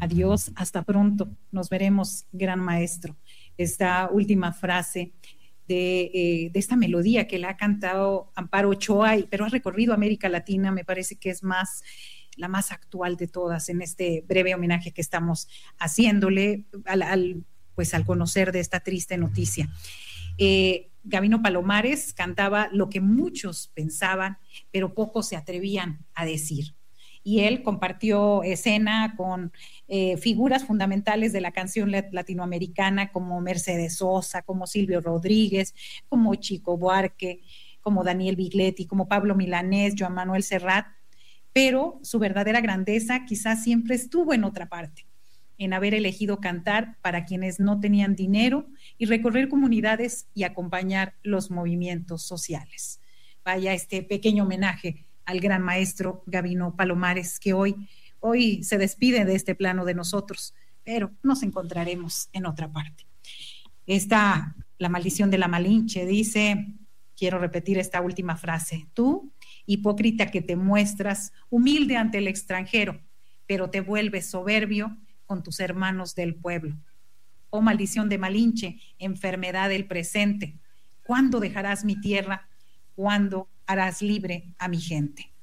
Adiós, hasta pronto, nos veremos, gran maestro. Esta última frase de esta melodía que la ha cantado Amparo Ochoa, pero ha recorrido América Latina, me parece que es la más actual de todas en este breve homenaje que estamos haciéndole pues al conocer de esta triste noticia. Gabino Palomares cantaba lo que muchos pensaban, pero pocos se atrevían a decir. Y él compartió escena con figuras fundamentales de la canción latinoamericana como Mercedes Sosa, como Silvio Rodríguez, como Chico Buarque, como Daniel Bigletti, como Pablo Milanés, Joan Manuel Serrat, pero su verdadera grandeza quizás siempre estuvo en otra parte, en haber elegido cantar para quienes no tenían dinero y recorrer comunidades y acompañar los movimientos sociales. Vaya este pequeño homenaje al gran maestro Gabino Palomares, que hoy se despide de este plano de nosotros, pero nos encontraremos en otra parte. La maldición de la Malinche dice, quiero repetir esta última frase, tú, hipócrita que te muestras humilde ante el extranjero, pero te vuelves soberbio con tus hermanos del pueblo. Oh maldición de Malinche, enfermedad del presente, ¿cuándo dejarás mi tierra? ¿Cuándo harás libre a mi gente?